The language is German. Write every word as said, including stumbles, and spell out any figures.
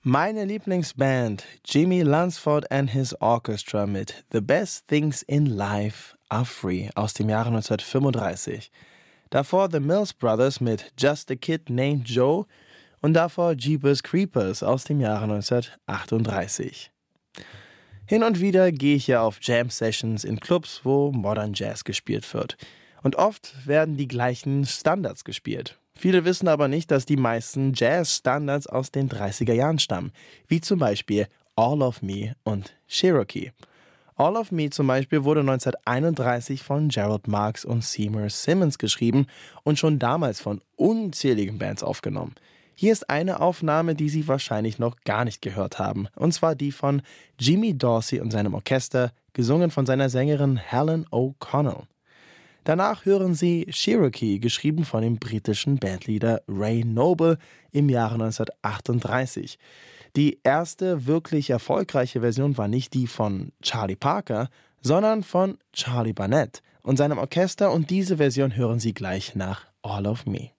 Meine Lieblingsband, Jimmy Lunceford and his Orchestra mit The Best Things in Life Are Free aus dem Jahre neunzehnhundertfünfunddreißig. Davor The Mills Brothers mit Just a Kid Named Joe und davor Jeepers Creepers aus dem Jahre neunzehnhundertachtunddreißig. Hin und wieder gehe ich ja auf Jam-Sessions in Clubs, wo Modern Jazz gespielt wird. Und oft werden die gleichen Standards gespielt. Viele wissen aber nicht, dass die meisten Jazz-Standards aus den dreißiger Jahren stammen, wie zum Beispiel All of Me und Cherokee. All of Me zum Beispiel wurde neunzehnhunderteinunddreißig von Gerald Marks und Seymour Simmons geschrieben und schon damals von unzähligen Bands aufgenommen. Hier ist eine Aufnahme, die Sie wahrscheinlich noch gar nicht gehört haben, und zwar die von Jimmy Dorsey und seinem Orchester, gesungen von seiner Sängerin Helen O'Connell. Danach hören Sie Cherokee, geschrieben von dem britischen Bandleader Ray Noble im Jahre neunzehnhundertachtunddreißig. Die erste wirklich erfolgreiche Version war nicht die von Charlie Parker, sondern von Charlie Barnett und seinem Orchester, und diese Version hören Sie gleich nach All of Me.